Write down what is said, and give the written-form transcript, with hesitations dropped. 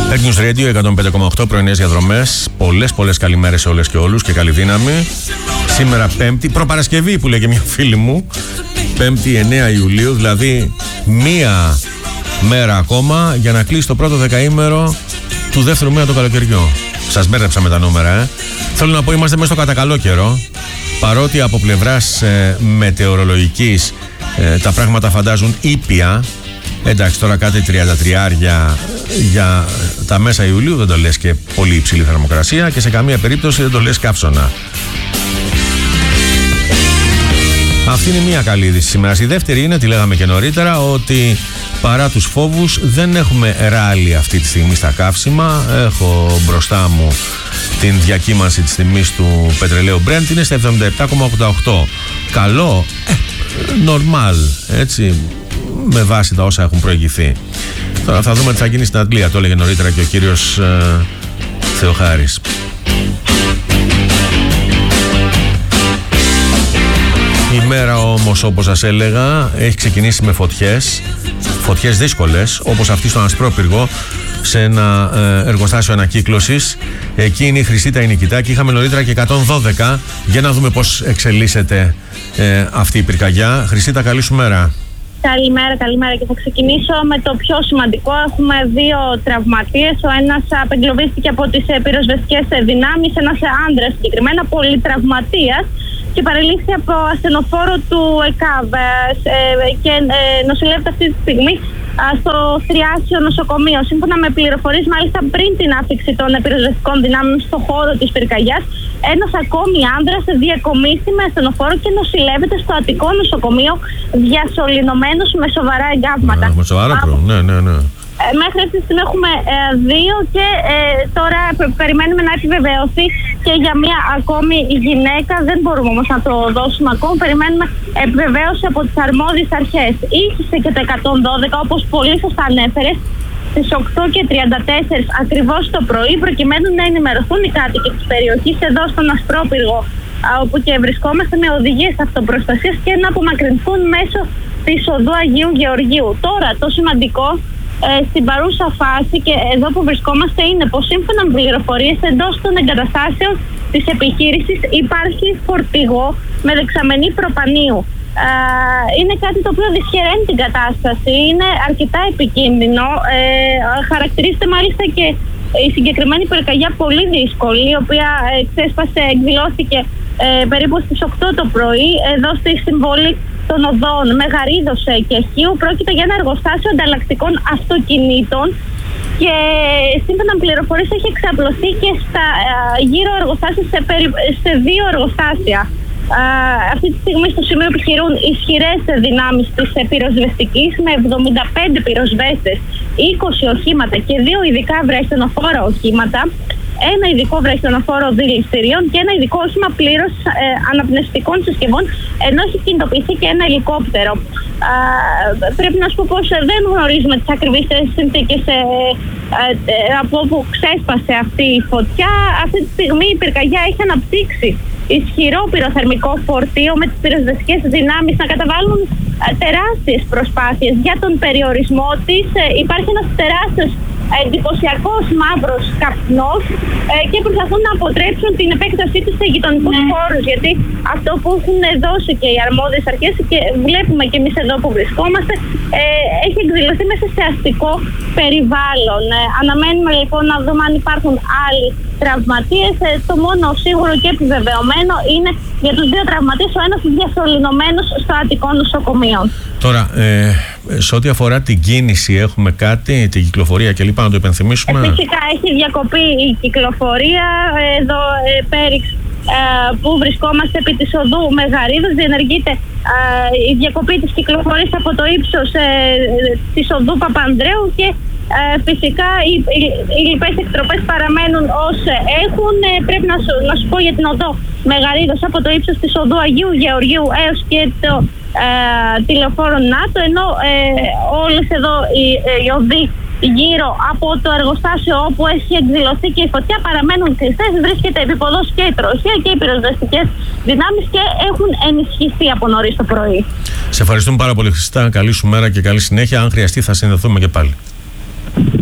News Radio 105,8 πρωινές διαδρομές. Πολλές καλημέρες σε όλες και όλους και καλή δύναμη. Σήμερα Πέμπτη, προπαρασκευή που λέει και μια φίλη μου. Πέμπτη 9 Ιουλίου, δηλαδή μία μέρα ακόμα για να κλείσει το πρώτο δεκαήμερο του δεύτερου μήνα του καλοκαιριού. Σας μπέρδεψα με τα νούμερα, Θέλω να πω, είμαστε μέσα στο κατακαλό καιρό. Παρότι από πλευράς μετεωρολογικής τα πράγματα φαντάζουν ήπια. Εντάξει, τώρα κάτι 33 για τα μέσα Ιουλίου δεν το λες και πολύ υψηλή θερμοκρασία και σε καμία περίπτωση δεν το λες καύσωνα. Αυτή είναι μία καλή είδηση σήμερα. Η δεύτερη είναι, τη λέγαμε και νωρίτερα, ότι παρά τους φόβους δεν έχουμε ράλι αυτή τη στιγμή στα καύσιμα. Έχω μπροστά μου την διακύμανση της τιμής του πετρελαίου Brent, είναι στα 77,88. Καλό, normal, έτσι, με βάση τα όσα έχουν προηγηθεί. Τώρα θα δούμε τι θα γίνει στην Αγγλία, το έλεγε νωρίτερα και ο κύριος Θεοχάρης. Η μέρα όμως, όπως σας έλεγα, έχει ξεκινήσει με φωτιές δύσκολες, όπως αυτή στον Ασπρόπυργο, σε ένα εργοστάσιο ανακύκλωσης. Εκεί είναι η Χρυσίτα η Νικητάκη. Είχαμε νωρίτερα και 112. Για να δούμε πώς εξελίσσεται αυτή η πυρκαγιά. Χρυσίτα, καλή σου μέρα. Καλημέρα και θα ξεκινήσω με το πιο σημαντικό. Έχουμε 2 τραυματίες. Ο ένας απεγκλωβίστηκε από τις πυροσβεστικές δυνάμεις, ένας άνδρας συγκεκριμένα, πολυτραυματίας, και παρελήφθη από ασθενοφόρο του ΕΚΑΒ και νοσηλεύεται αυτή τη στιγμή στο Θριάσιο νοσοκομείο. Σύμφωνα με πληροφορίες, μάλιστα πριν την άφηξη των πυροσβεστικών δυνάμεων στο χώρο της πυρκαγιάς, ένας ακόμη άνδρας διακομίστη με ασθενοφόρο και νοσηλεύεται στο Αττικό νοσοκομείο, διασωληνωμένος με σοβαρά εγκάβματα. Με σοβαρά ναι. Μέχρι αυτή τη στιγμή έχουμε 2 και τώρα περιμένουμε να επιβεβαιωθεί και για μία ακόμη γυναίκα. Δεν μπορούμε όμως να το δώσουμε ακόμα. Περιμένουμε επιβεβαίωση από τις αρμόδιες αρχές. Ήσυχε και το 112, όπως πολύ σωστά ανέφερε, στις 8:34 ακριβώς το πρωί, προκειμένου να ενημερωθούν οι κάτοικοι της περιοχής εδώ στον Ασπρόπυργο, όπου και βρισκόμαστε, με οδηγίες αυτοπροστασίας και να απομακρυνθούν μέσω της οδού Αγίου Γεωργίου. Τώρα το σημαντικό στην παρούσα φάση και εδώ που βρισκόμαστε είναι πως σύμφωνα με πληροφορίες εντός των εγκαταστάσεων της επιχείρησης υπάρχει φορτηγό με δεξαμενή προπανίου. Είναι κάτι το οποίο δυσχεραίνει την κατάσταση, είναι αρκετά επικίνδυνο, χαρακτηρίζεται μάλιστα και η συγκεκριμένη πυρκαγιά πολύ δύσκολη, η οποία εκδηλώθηκε περίπου στις 8 το πρωί εδώ στη συμβολή των οδών Μεγαρίδος και Χίου. Πρόκειται για ένα εργοστάσιο ανταλλακτικών αυτοκινήτων και σύμφωνα με πληροφορίες έχει εξαπλωθεί και στα γύρω εργοστάσια σε 2 εργοστάσια. Αυτή τη στιγμή στο σημείο επιχειρούν ισχυρές δυνάμεις της πυροσβεστικής με 75 πυροσβέστες, 20 οχήματα και 2 ειδικά βραχιονοφόρα οχήματα, ένα ειδικό βραχιονοφόρο δηληστηρίων και ένα ειδικό όχημα πλήρως αναπνευστικών συσκευών, ενώ έχει κινητοποιηθεί και ένα ελικόπτερο. Πρέπει να σου πω πως δεν γνωρίζουμε τις ακριβείς συνθήκες από όπου ξέσπασε αυτή η φωτιά. Αυτή τη στιγμή η πυρκαγιά έχει αναπτύξει ισχυρό πυροθερμικό φορτίο με τις πυροσβεστικές δυνάμεις να καταβάλουν τεράστιες προσπάθειες για τον περιορισμό της. Υπάρχει ένας τεράστιος εντυπωσιακός μαύρος καπνός και προσπαθούν να αποτρέψουν την επέκτασή του σε γειτονικούς χώρους, γιατί αυτό που έχουν δώσει και οι αρμόδιες αρχές και βλέπουμε και εμείς εδώ που βρισκόμαστε, έχει εκδηλωθεί μέσα σε αστικό περιβάλλον. Αναμένουμε λοιπόν να δούμε αν υπάρχουν άλλοι τραυματίες. Το μόνο σίγουρο και επιβεβαιωμένο είναι για τους 2 τραυματίες, ο ένας διασωληνωμένος στο Αττικό νοσοκομείο. Τώρα, σε ό,τι αφορά την κίνηση, έχουμε κάτι, την κυκλοφορία κλπ, να το υπενθυμίσουμε? Φυσικά έχει διακοπεί η κυκλοφορία. Εδώ Πέριξ που βρισκόμαστε επί της οδού Μεγαρίδος, διενεργείται η διακοπή της κυκλοφορίας από το ύψος της οδού Παπανδρέου και φυσικά οι λοιπές εκτροπές παραμένουν ως έχουν. Πρέπει να σου πω για την οδό Μεγαρίδος από το ύψος της οδού Αγίου Γεωργίου έως και το τηλεφόρο ΝΑΤΟ, ενώ όλες εδώ οι οδοί γύρω από το εργοστάσιο όπου έχει εκδηλωθεί και η φωτιά παραμένουν κλειστές. Βρίσκεται επίποδος και η τροχία και οι πυροσβεστικές δυνάμεις και έχουν ενισχυθεί από νωρίς το πρωί. Σε ευχαριστούμε πάρα πολύ, Χρυσίτα. Καλή σου μέρα και καλή συνέχεια. Αν χρειαστεί θα συνδεθούμε και πάλι.